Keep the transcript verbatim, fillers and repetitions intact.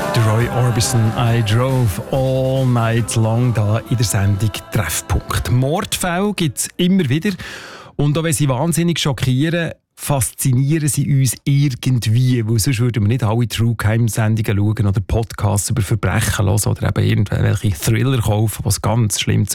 Roy Orbison, I drove all night long, da in der Sendung Treffpunkt. Mordfälle gibt es immer wieder und auch wenn sie wahnsinnig schockieren, faszinieren sie uns irgendwie, weil sonst würden wir nicht alle True-Crime-Sendungen schauen oder Podcasts über Verbrechen hören oder eben irgendwelche Thriller kaufen, was ganz schlimm